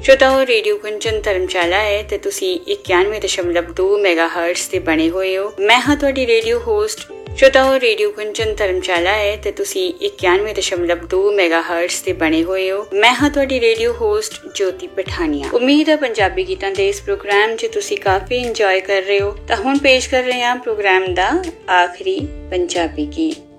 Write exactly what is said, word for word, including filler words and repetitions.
श्रोताओ radio कुंचन धर्मशाला है ते तुसी इक्यानवे दशमलव दो मेगाहर्ट्ज ते बने हुए हो। मैं हाँ तुहाडी रेडियो होस्ट। श्रोताओ रेडियो कुंचन धर्मशाला है ते तुसी इक्यानवे दशमलव दो मेगाहर्ट्ज ते बने हुए हो। मैं हाँ तुहाडी रेडियो होस्ट ज्योति पठानिया। उम्मीद है पंजाबी गीतां दे इस प्रोग्राम च तुसी काफी इंजॉय कर रहे हो। तां हुण पेश कर रहे हां प्रोग्राम दा आखिरी पंजाबी गीत।